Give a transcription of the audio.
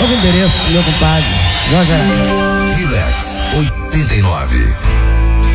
Novo endereço, meu compadre. Jorge Aragão. Relax 80.